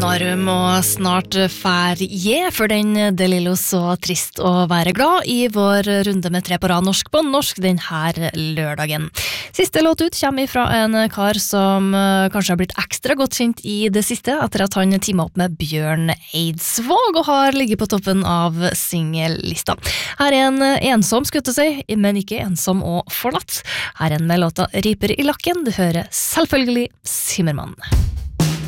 Narum og snart ferie for den Det Lillo så trist å være glad I vår runde med 3 på rad norsk på norsk den her lørdagen. Siste låt ut kommer fra en kar som kanskje har blitt ekstra godt kjent I det siste etter at han teamet opp med Bjørn Eidsvåg og har ligget på toppen av singellista. Her en ensom skutte seg, men ikke ensom og forlatt. Her en med låta Riper I lakken, du hører selvfølgelig Simmermann.